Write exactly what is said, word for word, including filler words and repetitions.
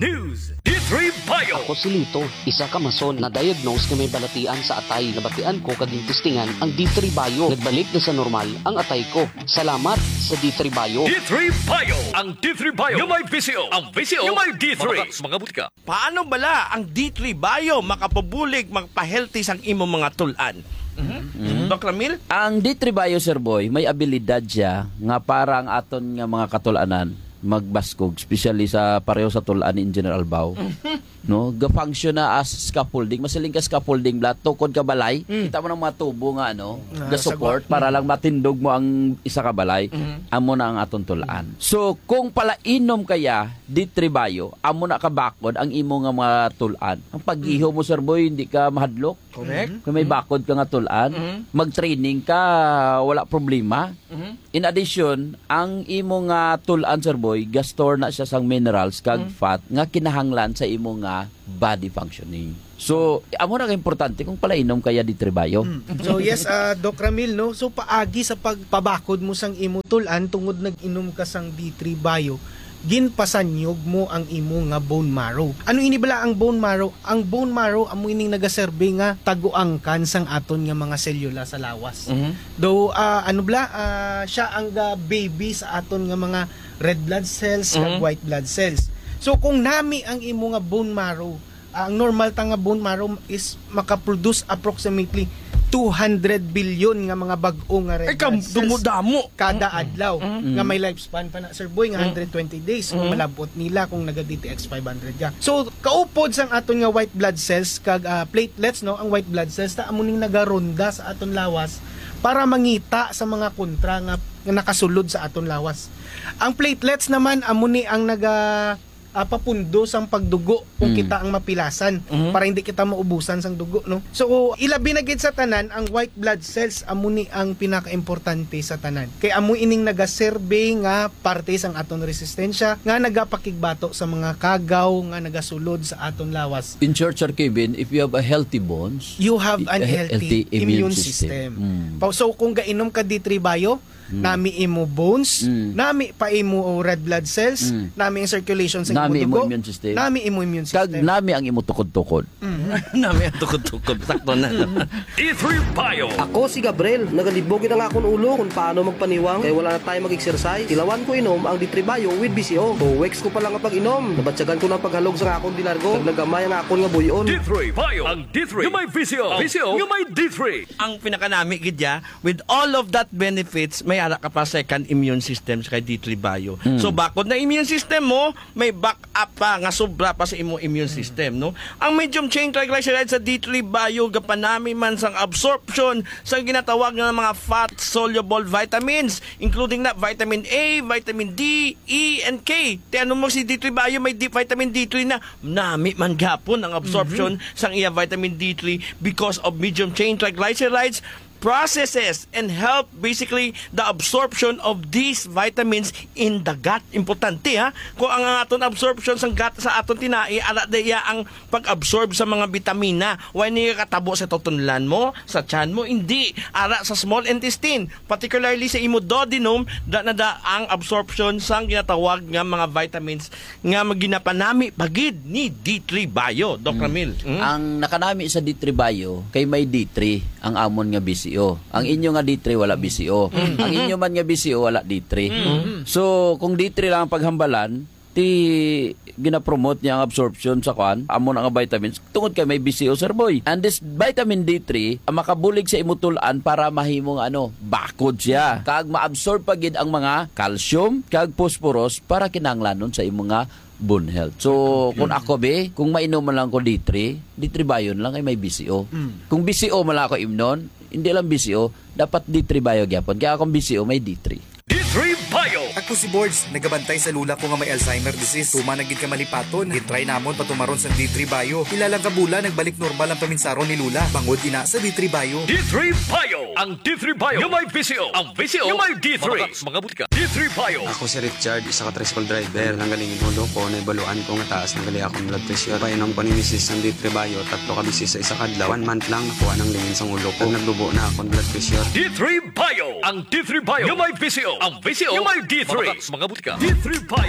News. D three Bio. Ako si Lito, isa ka mason na diagnose na may balatian sa atay. Nabatian ko kaging testingan ang D three Bio. Nagbalik na sa normal ang atay ko. Salamat sa D three Bio. D three Bio. Ang D three Bio yung may V C O. Ang V C O yung may D three. Mga, mga butika. Paano bala ang D three Bio makapabulig, magpa-healthy sang imo mga tulan? Mm-hmm. Mm-hmm. Doc Ramil? Ang D three Bio, Sir Boy, may abilidad siya nga parang aton nga mga katulanan magbaskog, especially sa pareho sa tulaan in General Bao. No, ga-function na as scaffolding. Masiling ka scaffolding blat tukod ka balay. Mm. Kita mo ng mga tubo nga ano, ah, ga-support para lang matindog mo ang isa ka balay. Mm-hmm. Amo na ang aton tulaan. So, kung pala inom kaya D three Bio, amo na ka bakod ang imo nga mga tulaan. Ang pag-iho mo, Sir Boy, hindi ka mahadlok. Correct. Kung may bakod ka nga tulaan, mm-hmm. mag-training ka, wala problema. Mm-hmm. In addition, ang imo nga tulaan, Sir Boy, gastor na siya sang minerals kag mm-hmm. fat nga kinahanglan sa imo nga body functioning. So, amo na ka importante kung pala inom kaya D three Bio. Mm. So yes, uh, Doc Ramil, no? So paagi sa pagpabakod mo sang imo tulan tungod nag-inom ka sang D three Bio, ginpasanyog mo ang imo nga bone marrow. Ano ini bala ang bone marrow? Ang bone marrow amo ining nagaserbe nga taguangkan sang aton nga mga selula sa lawas. Mm-hmm. Though uh, ano bala uh, siya ang uh, baby sa aton nga mga red blood cells mm-hmm. kag white blood cells. So kung nami ang imo nga bone marrow, uh, ang normal ta nga bone marrow is makaproduce approximately two hundred billion nga mga bag-o nga red blood cells dumudamo kada adlaw mm-hmm. nga may lifespan pa na Sir Boy nga one hundred twenty days kung mm-hmm. malabot nila kung naga D T X five hundred ka. So kaupod sang aton nga white blood cells kag uh, platelets, no, ang white blood cells ta amo ning nagaronda sa aton lawas para mangita sa mga kontra nga, nga nakasulod sa aton lawas. Ang platelets naman amo ni ang naga Uh, papundo sang pagdugo kung mm. kita ang mapilasan mm-hmm. para hindi kita maubusan sang dugo, no. So ilabi na gid sa tanan ang white blood cells amo ni ang pinakaimportante sa tanan. Kay amo ining nagaserbe nga parte sang aton resistensya nga nagapakigbato sa mga kagaw nga nagasulod sa aton lawas. In short, Sir Kevin, if you have a healthy bones, you have an healthy, healthy immune, immune system. system. Mm. So kung gainom ka D three Bio, mm. nami imo bones, mm. nami pa imo red blood cells, mm. nami ang circulation sa nami imo dugo, immune system. Nami imo immune system. Kag nami ang imo tukod-tukod. Mm. nami ang tukod-tukod. Sakto na. D three Bio. Ako si Gabriel. Nagalibogin ang akong ulo kung paano magpaniwang. Kaya wala na tayo mag-exercise. Tilawan ko inom ang D three Bio with B C O. So, weeks ko pa lang ang pag-inom. Nabatsagan ko ng paghalog sa akong dinargo. Naglagamay ang akong nga buyon. D three Bio. Ang D three yung may V C O. V C O yung may D three. Ang pinakanami gidya, with all of that benefits, may ara ka pa second immune system sa kay D three Bio. Mm. So bakod na immune system mo, may backup pa nga sobra pa sa imo immune system, no? Ang medium chain triglycerides sa D three Bio gapanami man sang absorption sa ginatawag nga mga fat soluble vitamins, including na vitamin A, vitamin D, E, and K. Te ano mo si D three Bio may D, vitamin D three na nami man gapon ang absorption mm-hmm. sang iya vitamin D three because of medium chain triglycerides processes and help basically the absorption of these vitamins in the gut. Importante ha. Kung ang aton absorption sa gut sa aton tinai, ala daya ang pag-absorb sa mga vitamina. Why niya katabo sa tutunlan mo, sa tiyan mo? Hindi. Ara sa small intestine. Particularly sa imo duodenum, da na da ang absorption sa ginatawag nga mga vitamins nga maginapanami pagid ni D three Bio. Doc Ramil. Mm. Mm? Ang nakanami sa D three Bio, kay may D three, ang amon nga B C O. Ang inyo nga D three wala B C O. Mm-hmm. Ang inyo man nga B C O wala D three. Mm-hmm. So kung D three lang ang paghambalan, ti gina-promote niya ang absorption sa kwan, amo na nga vitamins tungod kay may B C O, Sir Boy. And this vitamin D three ang makabulig sa imutulan para mahimong ano, bakod siya. Kag ma-absorb pagid ang mga calcium kag phosphorus para kinahanglanon sa imong nga bone health. So, kung ako be, kung mainom man lang ko D three, D three Bio lang ay may B C O. Mm. Kung B C O man lang ako imnon, hindi lang B C O, dapat D three Bio gyapon. Kaya kung B C O may D three. D three Bio. Ako si Boards, nagabantay sa lula ko nga may Alzheimer disease. Tuma nagid ka malipaton, gitry namon patumaron sa D three Bio. Ilalang kabula, nagbalik normal ang paminsaron ni Lula. Bangod ina sa D three Bio. D three Bio. Ang D three Bio yung may V C O. Ang V C O yung may D three. Mga, mga butika. D three Bio. Ako si Richard, isa ka tricycle driver. Nanggaling inulo ko, naibaluan ko nga taas ng gali akong blood pressure. Painom ko ni Missus ng D three Bio, tatlo ka bisis sa isa kadlaw. One month lang nakuha ng lingin sa ulo ko. Naglubo na akong blood pressure. D three Bio. Ang D three Bio yung may V C O. Ang V C O yung may D three. Mga, mga butika. D three Bio.